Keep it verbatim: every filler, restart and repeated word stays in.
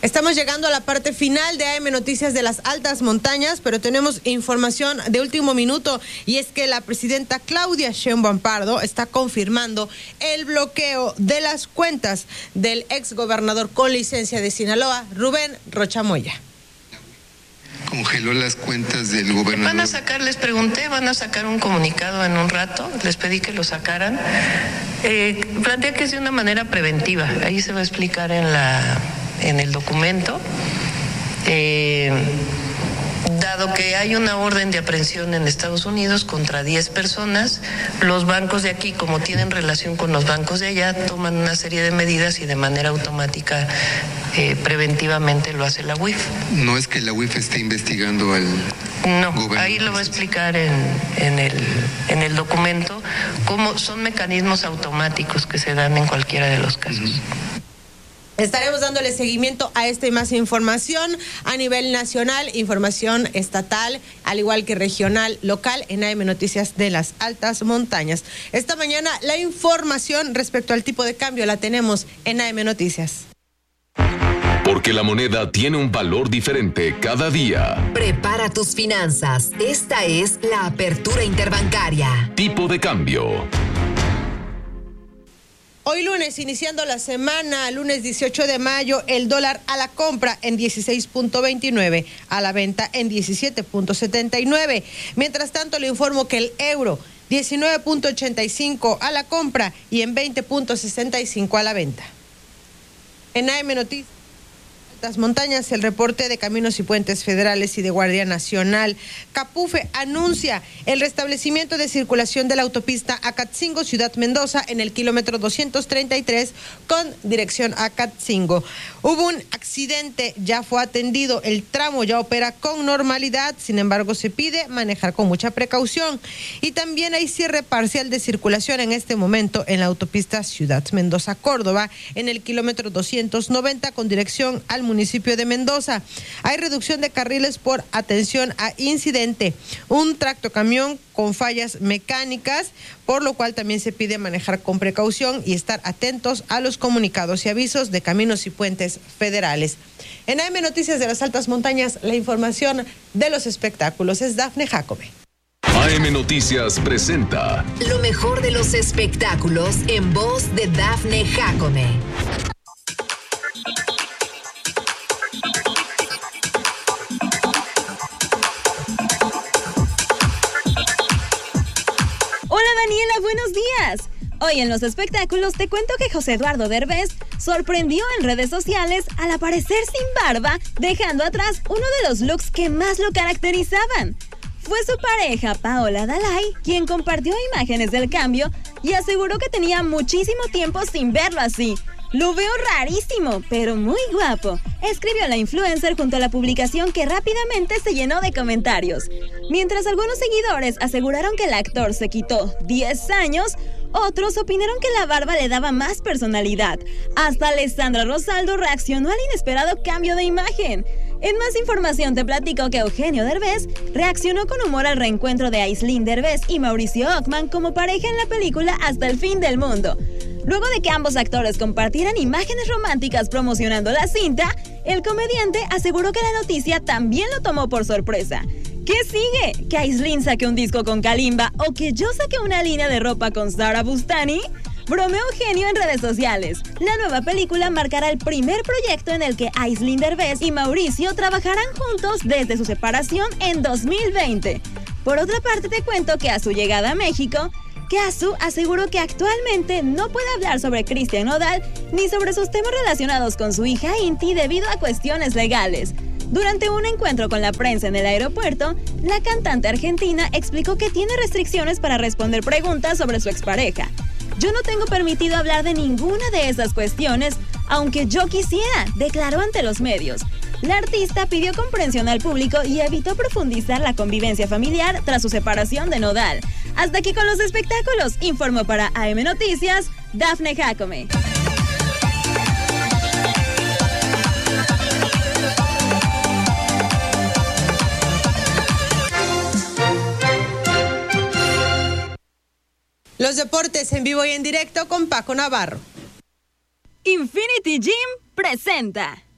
Estamos llegando a la parte final de A M Noticias de las Altas Montañas, pero tenemos información de último minuto y es que la presidenta Claudia Sheinbaum Pardo está confirmando el bloqueo de las cuentas del exgobernador con licencia de Sinaloa, Rubén Rocha Moya. Congeló las cuentas del gobernador. Van a sacar, les pregunté, van a sacar un comunicado en un rato, les pedí que lo sacaran. Eh, plantea que es de una manera preventiva, ahí se va a explicar en la en el documento. Eh, dado que hay una orden de aprehensión en Estados Unidos contra diez personas, los bancos de aquí, como tienen relación con los bancos de allá, toman una serie de medidas y de manera automática, eh, preventivamente lo hace la U I F. No es que la U I F esté investigando al No, gobernador. Ahí lo va a explicar en, en, el, en el documento, cómo son mecanismos automáticos que se dan en cualquiera de los casos. Uh-huh. Estaremos dándole seguimiento a esta y más información a nivel nacional, información estatal, al igual que regional, local, en A M Noticias de las Altas Montañas. Esta mañana la información respecto al tipo de cambio la tenemos en A M Noticias. Porque la moneda tiene un valor diferente cada día. Prepara tus finanzas. Esta es la apertura interbancaria. Tipo de cambio. Hoy lunes, iniciando la semana, lunes dieciocho de mayo, el dólar a la compra en dieciséis punto veintinueve, a la venta en diecisiete punto setenta y nueve. Mientras tanto, le informo que el euro, diecinueve punto ochenta y cinco a la compra y en veinte punto sesenta y cinco a la venta. En A M Noticias Altas Montañas, el reporte de Caminos y Puentes Federales y de Guardia Nacional, Capufe, anuncia el restablecimiento de circulación de la autopista Acatzingo, Ciudad Mendoza, en el kilómetro doscientos treinta y tres con dirección a Acatzingo. Hubo un accidente, ya fue atendido, el tramo ya opera con normalidad, sin embargo se pide manejar con mucha precaución. Y también hay cierre parcial de circulación en este momento en la autopista Ciudad Mendoza-Córdoba, en el kilómetro doscientos noventa con dirección al municipio de Mendoza. Hay reducción de carriles por atención a incidente. Un tractocamión con fallas mecánicas, por lo cual también se pide manejar con precaución y estar atentos a los comunicados y avisos de Caminos y Puentes Federales. En A M Noticias de las Altas Montañas, la información de los espectáculos es Dafne Jacome. A M Noticias presenta lo mejor de los espectáculos en voz de Dafne Jacome. Hola Daniela, buenos días. Hoy en los espectáculos te cuento que José Eduardo Derbez sorprendió en redes sociales al aparecer sin barba, dejando atrás uno de los looks que más lo caracterizaban. Fue su pareja, Paola Dalai, quien compartió imágenes del cambio y aseguró que tenía muchísimo tiempo sin verlo así. Lo veo rarísimo, pero muy guapo, escribió la influencer junto a la publicación que rápidamente se llenó de comentarios. Mientras algunos seguidores aseguraron que el actor se quitó diez años, otros opinaron que la barba le daba más personalidad. Hasta Alessandra Rosaldo reaccionó al inesperado cambio de imagen. En más información te platico que Eugenio Derbez reaccionó con humor al reencuentro de Aislinn Derbez y Mauricio Ockman como pareja en la película Hasta el fin del mundo. Luego de que ambos actores compartieran imágenes románticas promocionando la cinta, el comediante aseguró que la noticia también lo tomó por sorpresa. ¿Qué sigue? ¿Que Aislinn saque un disco con Kalimba o que yo saque una línea de ropa con Sara Bustani? Bromeó Eugenio en redes sociales. La nueva película marcará el primer proyecto en el que Aislinn Derbez y Mauricio trabajarán juntos desde su separación en dos mil veinte. Por otra parte, te cuento que a su llegada a México, Kazu aseguró que actualmente no puede hablar sobre Cristian Nodal ni sobre sus temas relacionados con su hija Inti debido a cuestiones legales. Durante un encuentro con la prensa en el aeropuerto, la cantante argentina explicó que tiene restricciones para responder preguntas sobre su expareja. Yo no tengo permitido hablar de ninguna de esas cuestiones, aunque yo quisiera, declaró ante los medios. La artista pidió comprensión al público y evitó profundizar la convivencia familiar tras su separación de Nodal. Hasta aquí con los espectáculos, informó para A M Noticias, Dafne Jacome. Los deportes en vivo y en directo con Paco Navarro. Infinity Gym presenta